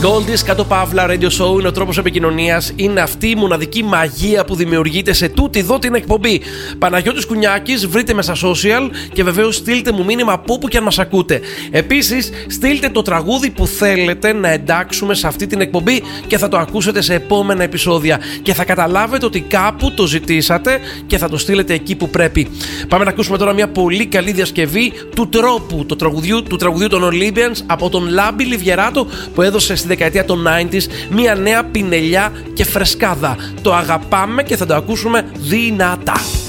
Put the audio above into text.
Goldies κάτω παύλα Radio Show είναι ο τρόπος επικοινωνίας. Είναι αυτή η μοναδική μαγεία που δημιουργείται σε τούτη εδώ την εκπομπή. Παναγιώτης Κουνιάκης, βρείτε με στα social και βεβαίως στείλτε μου μήνυμα από όπου και αν μας ακούτε. Επίσης, στείλτε το τραγούδι που θέλετε να εντάξουμε σε αυτή την εκπομπή και θα το ακούσετε σε επόμενα επεισόδια. Και θα καταλάβετε ότι κάπου το ζητήσατε και θα το στείλετε εκεί που πρέπει. Πάμε να ακούσουμε τώρα μια πολύ καλή διασκευή του τρόπου του τραγουδιού των Olympians από τον Λάμπη Λιβιεράτο που έδωσε στη δεκαετία των 90s μια νέα πινελιά και φρεσκάδα. Το αγαπάμε και θα το ακούσουμε δυνατά.